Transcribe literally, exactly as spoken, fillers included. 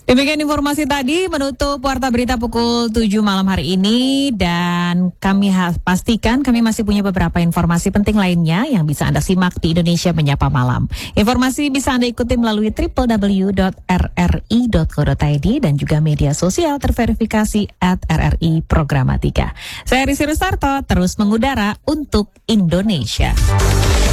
Demikian informasi tadi menutup Warta Berita pukul tujuh malam hari ini, dan kami ha- pastikan kami masih punya beberapa informasi penting lainnya yang bisa Anda simak di Indonesia Menyapa Malam. Informasi bisa Anda ikuti melalui w w w dot r r i dot co dot i d dan juga media sosial terverifikasi at R R I Programatika. Saya Risi Rustarto, terus mengudara untuk Indonesia.